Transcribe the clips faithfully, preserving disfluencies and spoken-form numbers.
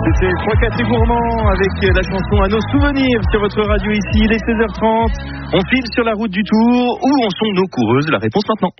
C'était trois quatre et gourmands avec la chanson À nos souvenirs sur votre radio ici. Il est seize heures trente. On file sur la route du Tour. Où en sont nos coureuses? La réponse maintenant.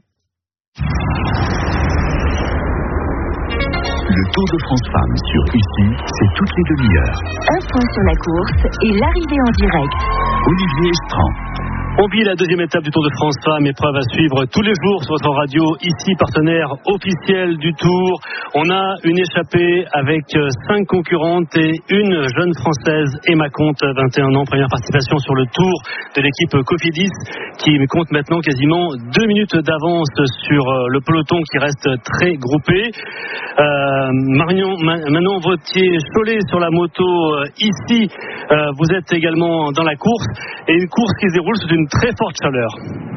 Le Tour de France Femmes sur Ici, c'est toutes les demi-heures. Un point sur la course et l'arrivée en direct. Olivier Estrand. On vit la deuxième étape du Tour de France Femmes, épreuve à suivre tous les jours sur votre radio, ici partenaire officiel du Tour. On a une échappée avec cinq concurrentes et une jeune française, Emma Comte, vingt et un ans, première participation sur le Tour de l'équipe Cofidis, qui compte maintenant quasiment deux minutes d'avance sur le peloton qui reste très groupé. Euh, Marion, Manon Vautier-Cholet sur la moto, euh, ici, euh, vous êtes également dans la course, et une course qui se déroule sous une très forte chaleur.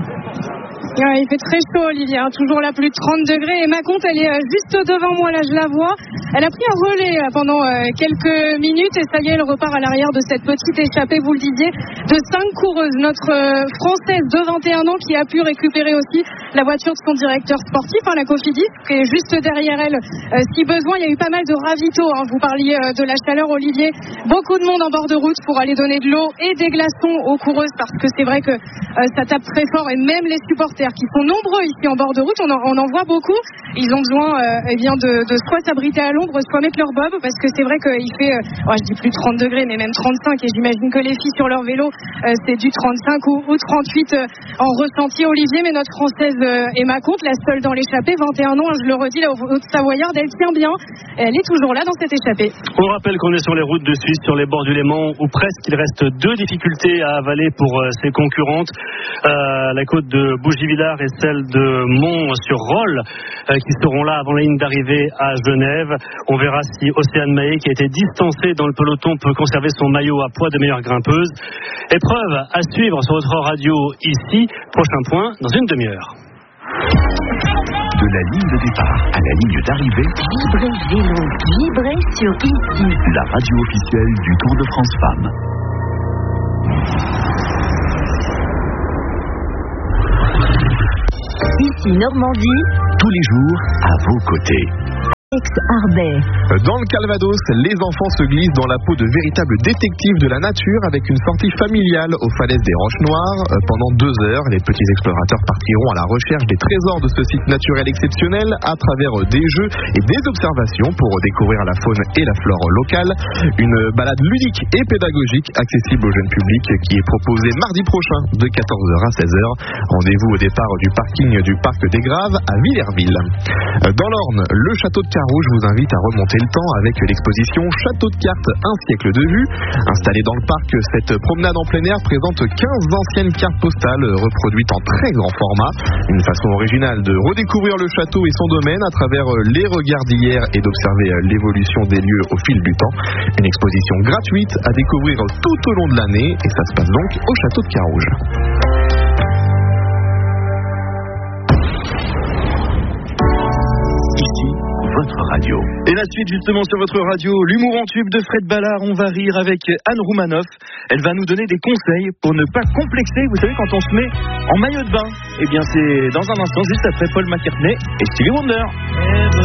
Il fait très chaud, Olivier, hein, toujours là plus de trente degrés. Et ma compte, elle est euh, juste devant moi, là je la vois. Elle a pris un relais euh, pendant euh, quelques minutes et ça y est, elle repart à l'arrière de cette petite échappée, vous le disiez, de cinq coureuses. Notre euh, Française de vingt et un ans qui a pu récupérer aussi la voiture de son directeur sportif, hein, la Cofidis, qui est juste derrière elle. Euh, si besoin, il y a eu pas mal de ravitaux. Hein. Vous parliez euh, de la chaleur, Olivier. Beaucoup de monde en bord de route pour aller donner de l'eau et des glaçons aux coureuses parce que c'est vrai que euh, ça tape très fort et même les supporters qui sont nombreux ici en bord de route, on en, on en voit beaucoup. Ils ont besoin euh, eh bien de, de soit s'abriter à l'ombre, soit mettre leur bob, parce que c'est vrai qu'il fait, euh, oh, je dis plus trente degrés, mais même trente-cinq, et j'imagine que les filles sur leur vélo, euh, c'est du trente-cinq ou, ou trente-huit euh, en ressenti, Olivier. Mais notre Française euh, Emma Comte, la seule dans l'échappée, vingt et un ans, je le redis, la Haute-Savoyarde, elle tient bien, et elle est toujours là dans cette échappée. On rappelle qu'on est sur les routes de Suisse, sur les bords du Léman, où presque il reste deux difficultés à avaler pour euh, ses concurrentes, euh, la côte de Bougies-Villars et celle de Mont-sur-Rolle, euh, qui seront là avant la ligne d'arrivée à Genève. On verra si Océane Mahé, qui a été distancée dans le peloton, peut conserver son maillot à poids de meilleure grimpeuse. Épreuve à suivre sur votre radio ici. Prochain point dans une demi-heure. De la ligne de départ à la ligne d'arrivée, Vibrez vélo, vibrez sur Ici. La radio officielle du Tour de France Femmes. Ici Normandie, tous les jours à vos côtés. Aix-Arbet. Dans le Calvados, les enfants se glissent dans la peau de véritables détectives de la nature avec une sortie familiale aux falaises des Roches Noires. Pendant deux heures, les petits explorateurs partiront à la recherche des trésors de ce site naturel exceptionnel à travers des jeux et des observations pour découvrir la faune et la flore locale. Une balade ludique et pédagogique accessible au jeune public qui est proposée mardi prochain de quatorze heures à seize heures. Rendez-vous au départ du parking du Parc des Graves à Villerville. Dans l'Orne, le château de Carouge vous invite à remonter le temps avec l'exposition Château de cartes, un siècle de vue. Installée dans le parc, cette promenade en plein air présente quinze anciennes cartes postales reproduites en très grand format. Une façon originale de redécouvrir le château et son domaine à travers les regards d'hier et d'observer l'évolution des lieux au fil du temps. Une exposition gratuite à découvrir tout au long de l'année et ça se passe donc au Château de Carouge. Votre radio. Et la suite justement sur votre radio, l'humour en tube de Fred Ballard. On va rire avec Anne Roumanoff. Elle va nous donner des conseils pour ne pas complexer. Vous savez, quand on se met en maillot de bain, eh bien c'est dans un instant, juste après Paul McCartney et Stevie Wonder.